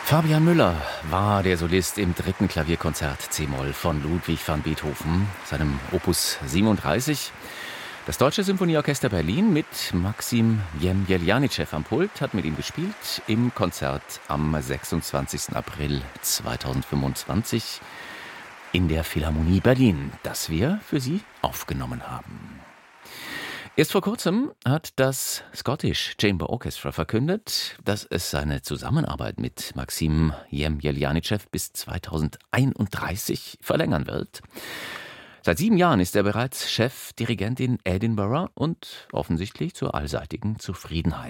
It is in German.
Fabian Müller war der Solist im dritten Klavierkonzert C-Moll von Ludwig van Beethoven, seinem Opus 37. Das Deutsche Symphonieorchester Berlin mit Maxim Jemjeljanitschew am Pult hat mit ihm gespielt im Konzert am 26. April 2025 in der Philharmonie Berlin, das wir für Sie aufgenommen haben. Erst vor kurzem hat das Scottish Chamber Orchestra verkündet, dass es seine Zusammenarbeit mit Maxim Jemjeljanitschew bis 2031 verlängern wird. Seit 7 Jahren ist er bereits Chefdirigent in Edinburgh und offensichtlich zur allseitigen Zufriedenheit.